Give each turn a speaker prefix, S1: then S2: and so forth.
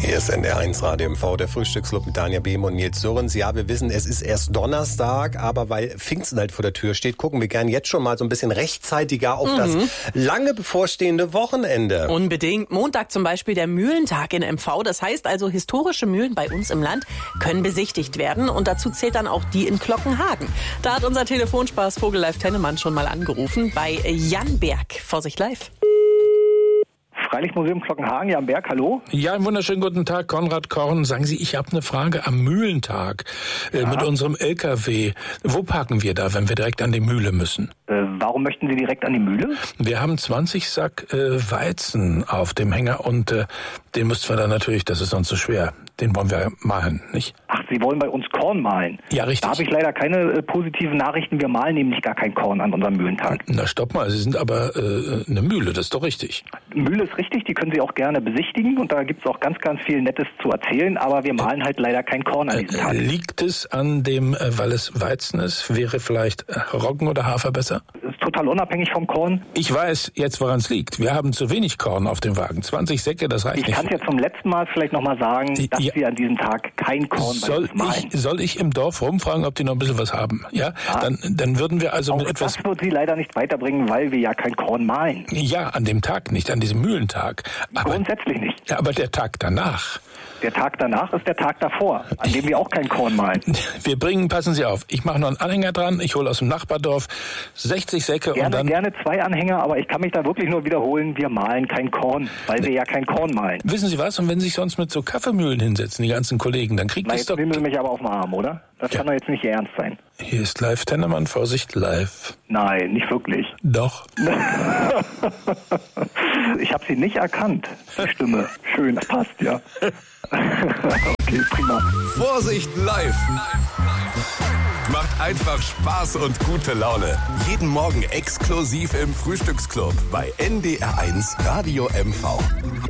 S1: Hier ist NDR1 Radio MV, der Frühstücksclub mit Daniel Behm und Nils Sörens. Ja, wir wissen, es ist erst Donnerstag, aber weil Pfingsten halt vor der Tür steht, gucken wir gern jetzt schon mal so ein bisschen rechtzeitiger auf das lange bevorstehende Wochenende.
S2: Unbedingt. Montag zum Beispiel der Mühlentag in MV. Das heißt also, historische Mühlen bei uns im Land können besichtigt werden. Und dazu zählt dann auch die in Glockenhagen. Da hat unser Telefonspaß Vogel-Live Tennemann schon mal angerufen bei Jan Berg. Vorsicht live.
S3: Freilichtmuseum Glockenhagen, Jan Berg, hallo?
S4: Ja, einen wunderschönen guten Tag, Konrad Korn. Sagen Sie, ich habe eine Frage am Mühlentag mit unserem LKW. Wo parken wir da, wenn wir direkt an die Mühle müssen?
S3: Warum möchten Sie direkt an die Mühle?
S4: Wir haben 20 Sack Weizen auf dem Hänger und den müssten wir dann natürlich, das ist sonst so schwer, den wollen wir mahlen, nicht?
S3: Ach, Sie wollen bei uns Korn mahlen?
S4: Ja, richtig.
S3: Da habe ich leider keine positiven Nachrichten. Wir mahlen nämlich gar kein Korn an unserem Mühlentag.
S4: Na, stopp mal, Sie sind aber eine Mühle, das ist doch richtig.
S3: Mühle ist richtig, die können Sie auch gerne besichtigen und da gibt es auch ganz, ganz viel Nettes zu erzählen, aber wir mahlen halt leider kein Korn an diesem Tag.
S4: Liegt es an dem, weil es Weizen ist, wäre vielleicht Roggen oder Hafer besser?
S3: Das ist total unabhängig vom Korn.
S4: Ich weiß jetzt, woran es liegt. Wir haben zu wenig Korn auf dem Wagen. 20 Säcke, das reicht nicht.
S3: Ich kann es ja zum letzten Mal vielleicht nochmal sagen, dass wir an diesem Tag kein Korn bei uns mahlen.
S4: Soll ich im Dorf rumfragen, ob die noch ein bisschen was haben? Ja? Dann würden wir also mit etwas...
S3: Das wird Sie leider nicht weiterbringen, weil wir ja kein Korn mahlen.
S4: Ja, an dem Tag nicht, an diesem Mühlentag. Aber,
S3: grundsätzlich nicht.
S4: Ja, aber der Tag danach...
S3: Der Tag danach ist der Tag davor, an dem wir auch kein Korn mahlen.
S4: Wir bringen, passen Sie auf, ich mache noch einen Anhänger dran, ich hole aus dem Nachbardorf 60 Säcke und dann...
S3: Gerne 2 Anhänger, aber ich kann mich da wirklich nur wiederholen, wir mahlen kein Korn, weil wir ja kein Korn mahlen.
S4: Wissen Sie was, und wenn Sie sich sonst mit so Kaffeemühlen hinsetzen, die ganzen Kollegen, dann kriegt das doch...
S3: Jetzt nehmen Sie mich aber auf den Arm, oder? Das kann doch jetzt nicht Ihr Ernst sein.
S4: Hier ist live Tennemann, Vorsicht, live.
S3: Nein, nicht wirklich.
S4: Doch.
S3: Ich habe Sie nicht erkannt, die Stimme. Schön, das passt, ja. Okay, prima.
S1: Vorsicht live! Macht einfach Spaß und gute Laune. Jeden Morgen exklusiv im Frühstücksclub bei NDR1 Radio MV.